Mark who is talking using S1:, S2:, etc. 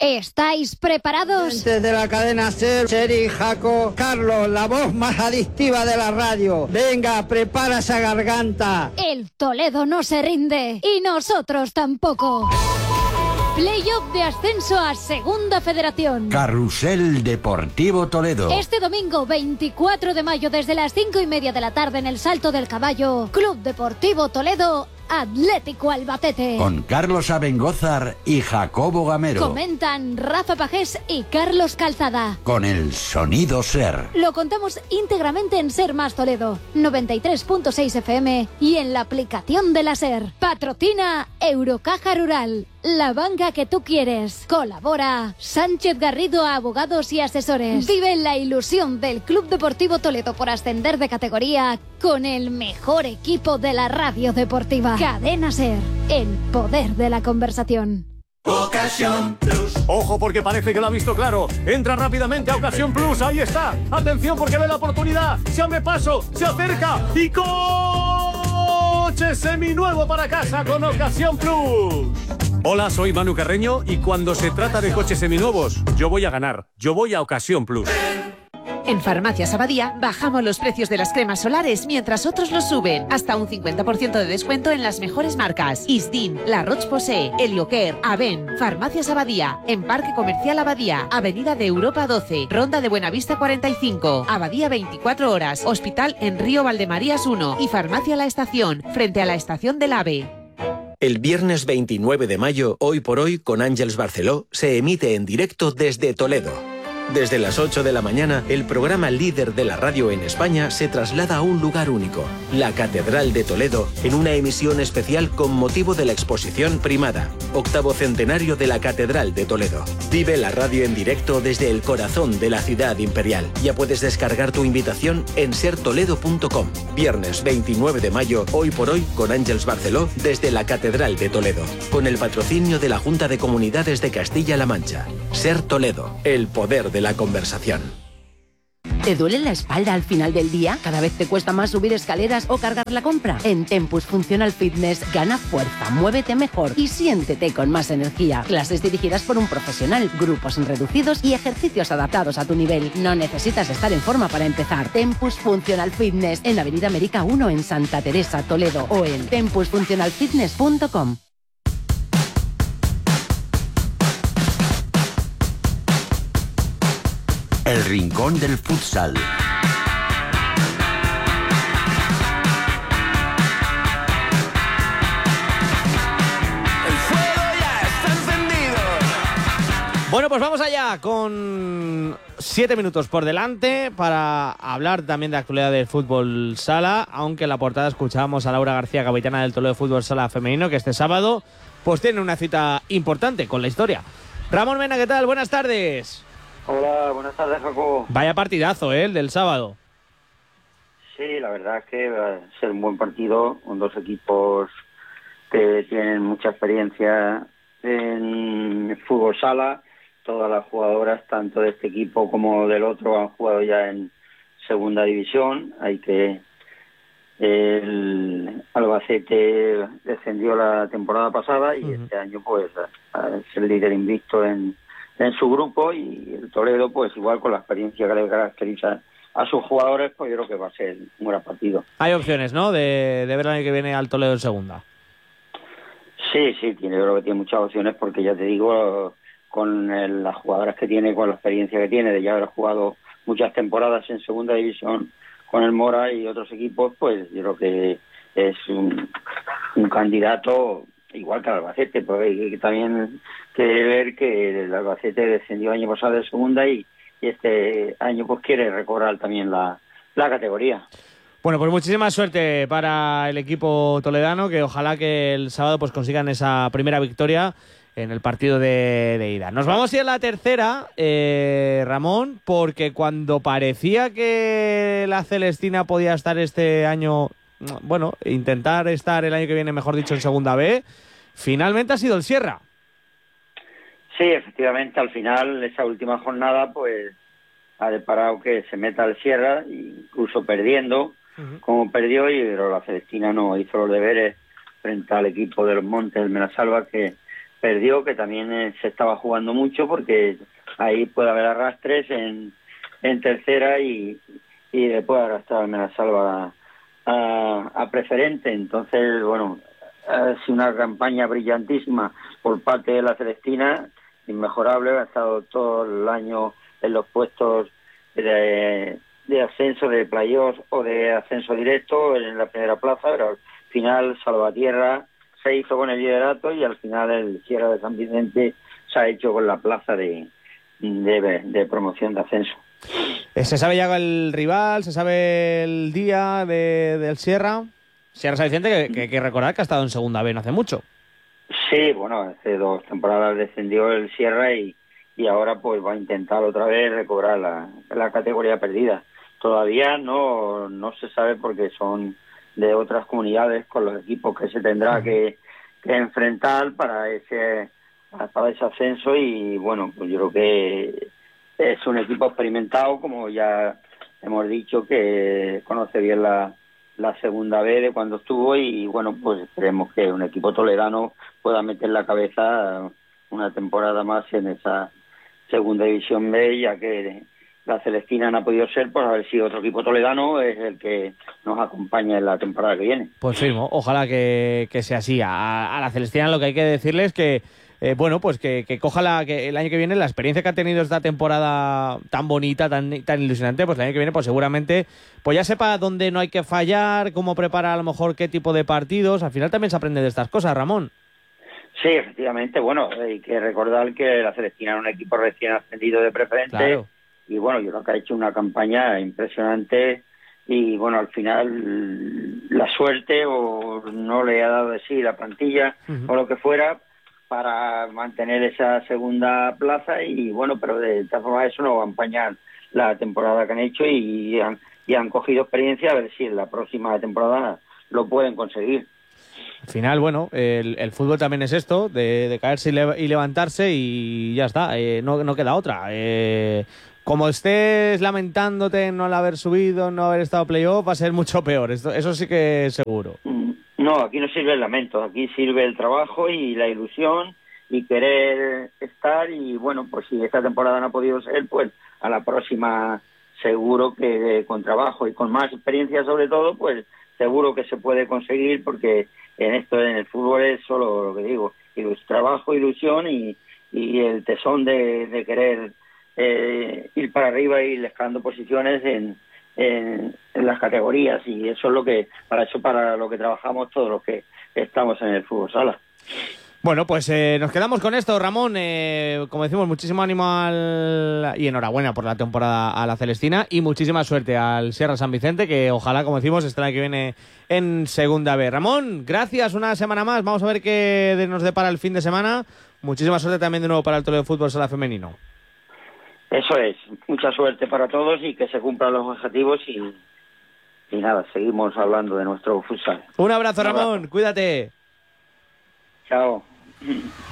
S1: ¿Estáis preparados?
S2: Desde la cadena SER, Cheri, Jaco, Carlos, la voz más adictiva de la radio. Venga, prepara esa garganta.
S1: El Toledo no se rinde y nosotros tampoco. Playoff de ascenso a Segunda Federación.
S3: Carrusel Deportivo Toledo.
S1: Este domingo 24 de mayo desde las 5:30 de la tarde en el Salto del Caballo, Club Deportivo Toledo, Atlético Albacete.
S3: Con Carlos Abengózar y Jacobo Gamero.
S1: Comentan Rafa Pajés y Carlos Calzada.
S3: Con el sonido SER.
S1: Lo contamos íntegramente en SER Más Toledo, 93.6 FM y en la aplicación de la SER. Patrocina Eurocaja Rural, la banca que tú quieres. Colabora Sánchez Garrido Abogados y Asesores. Vive la ilusión del Club Deportivo Toledo por ascender de categoría con el mejor equipo de la radio deportiva. Cadena SER, el poder de la conversación.
S4: Ocasión Plus. Ojo, porque parece que lo ha visto claro. Entra rápidamente a Ocasión Plus. Ahí está. Atención, porque ve la oportunidad. Se abre paso, se acerca y coche seminuevo para casa con Ocasión Plus. Hola, soy Manu Carreño y cuando se trata de coches seminuevos, yo voy a ganar. Yo voy a Ocasión Plus.
S5: En Farmacias Abadía bajamos los precios de las cremas solares mientras otros los suben. Hasta un 50% de descuento en las mejores marcas. Isdin, La Roche-Posay, Heliocare, Aven. Farmacias Abadía, en Parque Comercial Abadía, Avenida de Europa 12, Ronda de Buenavista 45, Abadía 24 horas, Hospital en Río Valdemarías 1 y Farmacia La Estación, frente a la Estación del AVE.
S6: El viernes 29 de mayo, Hoy por Hoy, con Àngels Barceló, se emite en directo desde Toledo. Desde las 8 de la mañana, el programa líder de la radio en España se traslada a un lugar único, la Catedral de Toledo, en una emisión especial con motivo de la exposición Primada, 8º centenario de la Catedral de Toledo. Vive la radio en directo desde el corazón de la ciudad imperial. Ya puedes descargar tu invitación en sertoledo.com. Viernes 29 de mayo, Hoy por Hoy, con Àngels Barceló, desde la Catedral de Toledo, con el patrocinio de la Junta de Comunidades de Castilla-La Mancha. Ser Toledo, el poder de la conversación.
S7: ¿Te duele la espalda al final del día? ¿Cada vez te cuesta más subir escaleras o cargar la compra? En Tempus Functional Fitness gana fuerza, muévete mejor y siéntete con más energía. Clases dirigidas por un profesional, grupos reducidos y ejercicios adaptados a tu nivel. No necesitas estar en forma para empezar. Tempus Functional Fitness en Avenida América 1 en Santa Teresa, Toledo o en tempusfunctionalfitness.com.
S3: El rincón del futsal.
S8: Bueno, pues vamos allá con 7 minutos por delante para hablar también de actualidad del fútbol sala, aunque en la portada escuchábamos a Laura García, capitana del Toledo Fútbol Sala femenino, que este sábado pues tiene una cita importante con la historia. Ramón Mena, ¿qué tal? Buenas tardes.
S9: Hola, buenas tardes, Jacobo.
S8: Vaya partidazo, el del sábado.
S9: Sí, la verdad es que va a ser un buen partido con dos equipos que tienen mucha experiencia en fútbol sala. Todas las jugadoras, tanto de este equipo como del otro, han jugado ya en segunda división. Hay que el Albacete descendió la temporada pasada y este año pues es el líder invicto en su grupo, y el Toledo pues igual, con la experiencia que le caracteriza a sus jugadores, pues yo creo que va a ser un gran partido.
S8: Hay opciones, ¿no?, de ver el año que viene al Toledo en segunda.
S9: Sí, yo creo que tiene muchas opciones, porque ya te digo, con las jugadoras que tiene, con la experiencia que tiene de ya haber jugado muchas temporadas en segunda división con el Mora y otros equipos, pues yo creo que es un candidato igual que el Albacete, porque hay que también que ver que el Albacete descendió el año pasado de segunda y este año pues quiere recobrar también la categoría.
S8: Bueno, pues muchísima suerte para el equipo toledano, que ojalá que el sábado pues consigan esa primera victoria en el partido de ida. Nos vamos a ir a la tercera, Ramón, porque cuando parecía que la Celestina podía estar este año, bueno, intentar estar el año que viene, mejor dicho, en segunda B, finalmente ha sido el Sierra.
S9: Sí, efectivamente, al final, esa última jornada, pues ha deparado que se meta el Sierra, incluso perdiendo, como perdió, pero la Celestina no hizo los deberes frente al equipo de los Montes del Menasalva, que perdió, que también se estaba jugando mucho, porque ahí puede haber arrastres en tercera y le puede arrastrar al Menasalva a preferente. Entonces, bueno, ha sido una campaña brillantísima por parte de la Celestina, inmejorable, ha estado todo el año en los puestos de ascenso, de playoffs o de ascenso directo en la primera plaza, pero al final Salvatierra se hizo con el liderato y al final el Sierra de San Vicente se ha hecho con la plaza de promoción de ascenso.
S8: ¿Se sabe ya el rival? ¿Se sabe el día del Sierra? Sierra San Vicente, que hay que recordar que ha estado en segunda B no hace mucho.
S9: Sí, bueno, hace 2 temporadas descendió el Sierra y ahora pues va a intentar otra vez recobrar la categoría perdida. Todavía no se sabe porque son de otras comunidades con los equipos que se tendrá que enfrentar para ese ascenso, y bueno, pues yo creo que es un equipo experimentado, como ya hemos dicho, que conoce bien la segunda B de cuando estuvo, y bueno, pues esperemos que un equipo toledano pueda meter la cabeza una temporada más en esa segunda división B, ya que la Celestina no ha podido ser, pues a ver si otro equipo toledano es el que nos acompaña en la temporada que viene.
S8: Pues firmo, ojalá que sea así. A la Celestina lo que hay que decirles es que bueno, pues que coja que el año que viene la experiencia que ha tenido esta temporada tan bonita, tan ilusionante, pues el año que viene pues seguramente pues ya sepa dónde no hay que fallar, cómo preparar a lo mejor qué tipo de partidos. Al final también se aprende de estas cosas, Ramón.
S9: Sí, efectivamente. Bueno, hay que recordar que la Celestina es un equipo recién ascendido de preferente. Claro. Y bueno, yo creo que ha hecho una campaña impresionante y bueno, al final la suerte o no le ha dado de sí la plantilla o lo que fuera para mantener esa segunda plaza, y bueno, pero de todas formas eso no va a empañar la temporada que han hecho y han cogido experiencia, a ver si en la próxima temporada lo pueden conseguir.
S8: Al final, bueno, el fútbol también es esto, de caerse y levantarse y ya está, no queda otra. Como estés lamentándote en no haber subido, no haber estado playoff, va a ser mucho peor, eso sí que es seguro.
S9: No, aquí no sirve el lamento, aquí sirve el trabajo y la ilusión y querer estar, y bueno, pues si esta temporada no ha podido ser, pues a la próxima seguro que con trabajo y con más experiencia sobre todo, pues seguro que se puede conseguir, porque en el fútbol es solo lo que digo, trabajo, ilusión y el tesón de querer ir para arriba y ir escalando posiciones en las categorías, y eso es para lo que trabajamos todos los que estamos en el fútbol sala.
S8: Bueno, pues nos quedamos con esto, Ramón. Como decimos, muchísimo ánimo y enhorabuena por la temporada a la Celestina, y muchísima suerte al Sierra San Vicente, que ojalá, como decimos, estará que viene en segunda B. Ramón, gracias una semana más. Vamos a ver qué nos depara el fin de semana. Muchísima suerte también de nuevo para el Toledo Fútbol Sala Femenino.
S9: Eso es, mucha suerte para todos y que se cumplan los objetivos y nada, seguimos hablando de nuestro futsal.
S8: Un abrazo, Ramón, cuídate.
S9: Chao.